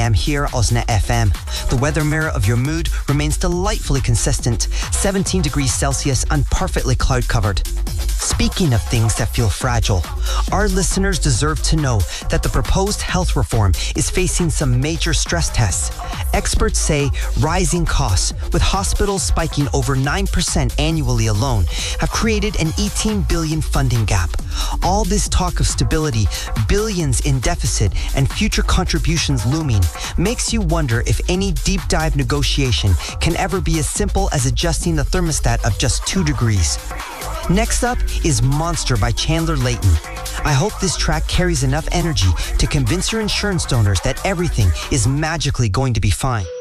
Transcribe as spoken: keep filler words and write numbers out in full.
am here, Osna F M. The weather mirror of your mood remains delightfully consistent, seventeen degrees Celsius and perfectly cloud covered. Speaking of things that feel fragile, our listeners deserve to know that the proposed health reform is facing some major stress tests. Experts say rising costs, with hospitals spiking over nine percent annually alone, have created an eighteen billion funding gap. All this talk of stability, billions in deficit, and future contributions looming makes you wonder if any deep dive negotiation can ever be as simple as adjusting the thermostat of just two degrees. Next up is Monster by Chandler Layton. I hope this track carries enough energy to convince your insurance donors that everything is magically going to be fine.